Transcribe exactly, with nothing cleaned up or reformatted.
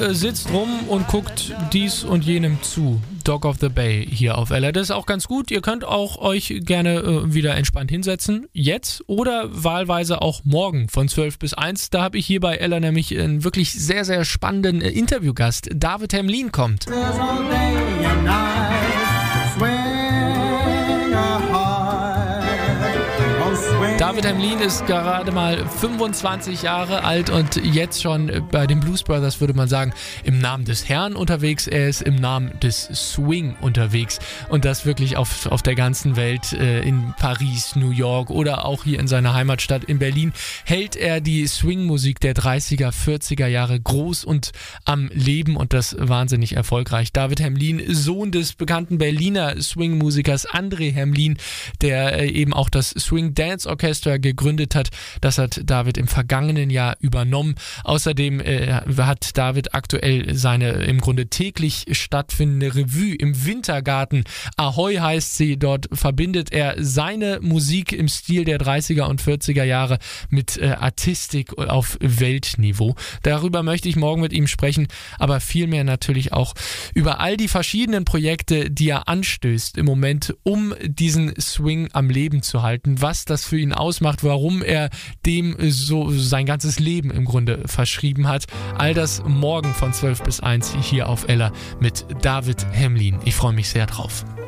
äh, sitzt rum und guckt dies und jenem zu. Dog of the Bay hier auf Ella. Das ist auch ganz gut. Ihr könnt auch euch gerne äh, wieder entspannt hinsetzen. Jetzt oder wahlweise auch morgen von zwölf bis eins. Da habe ich hier bei Ella nämlich einen wirklich sehr, sehr spannenden äh, Interviewgast. David Hemlin kommt. David Hemlin ist gerade mal fünfundzwanzig Jahre alt und jetzt schon bei den Blues Brothers, würde man sagen, im Namen des Herrn unterwegs. Er ist im Namen des Swing unterwegs und das wirklich auf, auf der ganzen Welt. Äh, in Paris, New York oder auch hier in seiner Heimatstadt in Berlin hält er die Swing-Musik der dreißiger, vierziger Jahre groß und am Leben und das wahnsinnig erfolgreich. David Hemlin, Sohn des bekannten Berliner Swing-Musikers André Hemlin, der äh, eben auch das Swing Dance Orchester gegründet hat. Das hat David im vergangenen Jahr übernommen. Außerdem äh, hat David aktuell seine im Grunde täglich stattfindende Revue im Wintergarten. Ahoi heißt sie. Dort verbindet er seine Musik im Stil der dreißiger und vierziger Jahre mit äh, Artistik auf Weltniveau. Darüber möchte ich morgen mit ihm sprechen, aber vielmehr natürlich auch über all die verschiedenen Projekte, die er anstößt im Moment, um diesen Swing am Leben zu halten. Was das für ihn ausmacht, warum er dem so sein ganzes Leben im Grunde verschrieben hat. All das morgen von zwölf bis eins hier auf Ella mit David Hemlin. Ich freue mich sehr drauf.